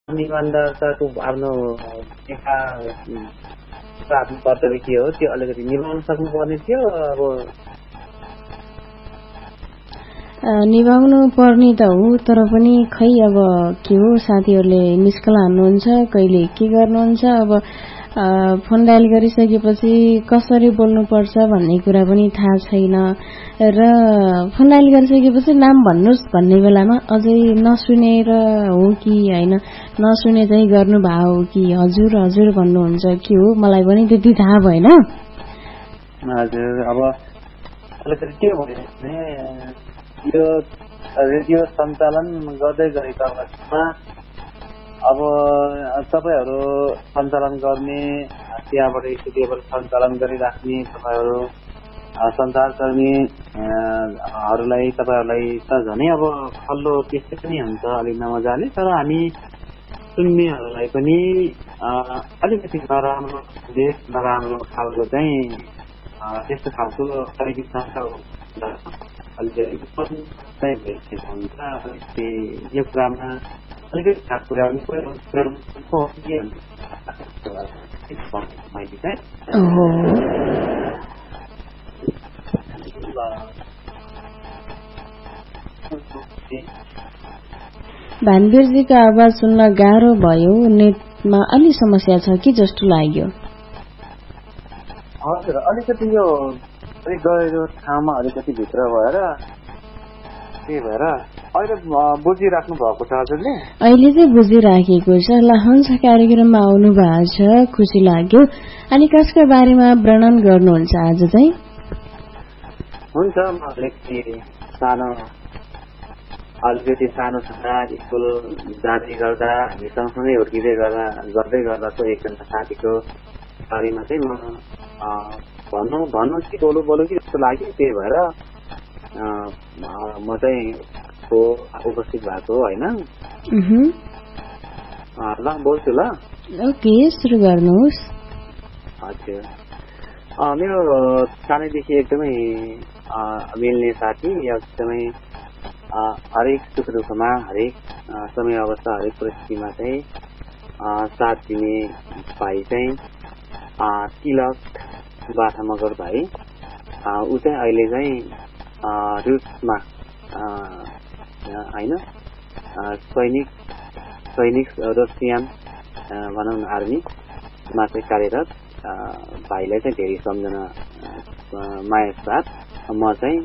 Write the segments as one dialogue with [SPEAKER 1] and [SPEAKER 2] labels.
[SPEAKER 1] निबन्धको आफ्नो लेखा आफ्नो कर्तव्य के हो त्यो अलिकति निभाउन सक्नुपर्ने थियो। अब
[SPEAKER 2] निभाउनु पर्ने त हो, तर पनि खै अब के हो, साथीहरूले निस्कल हान्नुहुन्छ, कहिले के गर्नुहुन्छ। अब फोन डायल गरिसकेपछि कसरी बोल्नुपर्छ भन्ने कुरा पनि थाहा छैन र फोन डायल गरिसकेपछि नाम भन्नुहोस् भन्ने बेलामा अझै नसुनेर हो कि होइन, नसुने चाहिँ गर्नुभएको हो कि हजुर हजुर भन्नुहुन्छ के हो, मलाई पनि त्यति थाहा भएन।
[SPEAKER 1] हजुर, अब अलिकति के भयो भने यो रेडियो सञ्चालन गर्दै गरेको अवस्थामा अब तपाईहरू सञ्चालन गर्ने, त्यहाँबाट स्टुडियोबाट सञ्चालन गरिराख्ने तपाईहरू सञ्चारकर्मीहरूलाई तपाईँहरूलाई त झनै अब खल्लो त्यस्तै पनि हुन्छ अलिक नमजाले। तर हामी सुन्नेहरूलाई पनि अलिकति नराम्रो देश नराम्रो खालको चाहिँ त्यस्तो खालको अलिकति यो कुरामा अलिकति खास पुर्याउने मैले चाहिँ
[SPEAKER 2] भानवीरजीको आवाज सुन्न गाह्रो भयो, नेटमा अलि समस्या छ कि जस्तो लाग्यो।
[SPEAKER 1] हजुर, अलिकति यो गएको ठाउँमा अलिकति भित्र भएर त्यही भएर अहिले बुझिराख्नु भएको छ हजुरले?
[SPEAKER 2] अहिले चाहिँ बुझिराखेको छ। ल हुन्छ, कार्यक्रममा आउनु भएको छ, खुसी लाग्यो। अनि कसका बारेमा वर्णन गर्नुहुन्छ आज चाहिँ?
[SPEAKER 1] हुन्छ, म अलिकति सानो छँदा स्कुल जाँदै गर्दा हामी सँगसँगै हुर्किँदै गर्दै गर्दाको एकजना साथीको बारेमा चाहिँ म भन्नु कि बोलु कि जस्तो लाग्यो। त्यही भएर म चाहिँ उपस्थित भएको होइन। ल बोल्छु ल।
[SPEAKER 2] ओके, सुरु गर्नुहोस्।
[SPEAKER 1] हजुर, मेरो सानैदेखि एकदमै मिल्ने साथी, एकदमै हरेक सुख दुःखमा, हरेक समय अवस्था, हरेक परिस्थितिमा चाहिँ साथ दिने भाइ चाहिँ तिलक बाथा मगर भाइ। ऊ चाहिँ अहिले चाहिँ रुसमा होइन सैनिक रसियन भनौँ न आर्मीमा चाहिँ कार्यरत भाइलाई चाहिँ धेरै सम्झना माया साथ म चाहिँ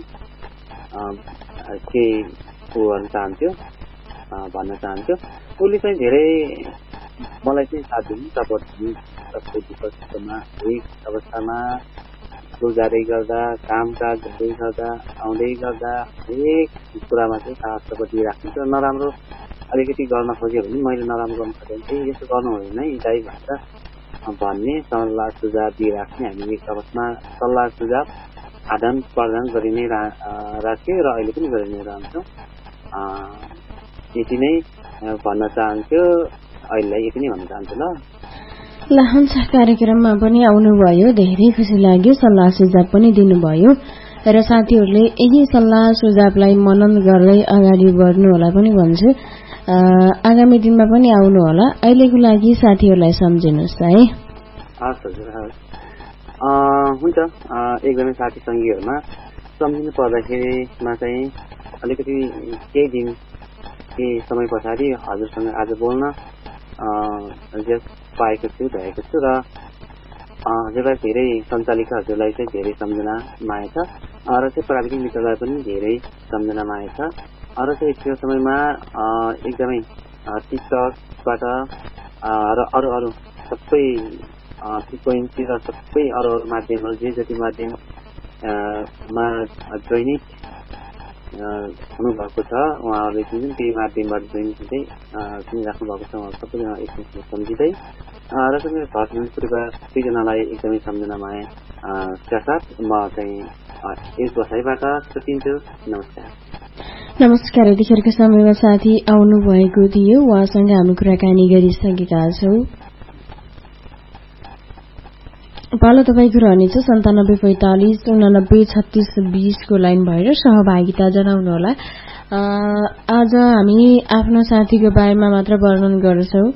[SPEAKER 1] केही गर्न चाहन्छु, भन्न चाहन्छु। उसले चाहिँ धेरै मलाई चाहिँ साथ दिनु, सपोर्ट दिनु, सबै दुःखमा हरेक अवस्थामा, स्कुल जाँदै गर्दा, कामकाज गर्दै गर्दा, आउँदै गर्दा हरेक कुरामा चाहिँ साथ सपोर्ट दिइराख्नु। तर नराम्रो अलिकति गर्न खोज्यो भने मैले नराम्रो गर्नु सक्यो भने यसो गर्नु हुँदैन है दाइ भनेर भन्ने सल्लाह सुझाव दिइराख्ने। हामी एक आपसमा सल्लाह सुझाव आदान प्रदान गरि नै राख्यो र अहिले पनि गरि नै रहन्छौँ। यति नै भन्न चाहन्छु, अहिलेलाई यति नै भन्न चाहन्छु।
[SPEAKER 2] ल हुन्छ, कार्यक्रममा पनि आउनुभयो, धेरै खुसी लाग्यो। सल्लाह सुझाव पनि दिनुभयो र साथीहरूले यही सल्लाह सुझावलाई मनन गर्दै अगाडि बढ्नु होला पनि भन्छु। आगामी दिनमा पनि आउनु होला। अहिलेको लागि साथीहरूलाई सम्झिनुहोस् है।
[SPEAKER 1] हस् हजुर, हस् हुन्छ। एकदमै साथी सङ्गीहरूमा सम्झिनु पर्दाखेरिमा चाहिँ अलिकति केही समय पछाडि हजुरसँग आज बोल्न भएको छु, भएको छु र हजुरलाई धेरै सञ्चालिका हजुरलाई चाहिँ धेरै सम्झना माया छ र चाहिँ प्राविधिक मित्रलाई पनि धेरै सम्झना माया छ र चाहिँ त्यो समयमा एकदमै टिकटकबाट र अरू सबै फ्रिक्वेन्सी र सबै अरू माध्यमहरू जे जति माध्यममा जोइनिट हुनुभएको छ उहाँहरूले जुन त्यही माध्यमबाट जोइनिट हुँदै सुनिराख्नु भएको छ। उहाँहरू सबैजना एकछिन सम्झिँदै र चाहिँ घर परिवार सबैजनालाई एकदमै सम्झना माया का साथ म चाहिँ यस बसाइबाट छुट्टिन्छु। नमस्कार।
[SPEAKER 2] नमस्कार। यतिखेरको समयमा साथी आउनु भएको थियो, उहाँसँग हामी कुराकानी गरिसकेका छौँ। पालो तपाईँको रहनेछ 9745893620 को लाइन भएर सहभागिता जनाउनुहोला। आज हामी आफ्नो साथीको बारेमा मात्र वर्णन गर्छौं।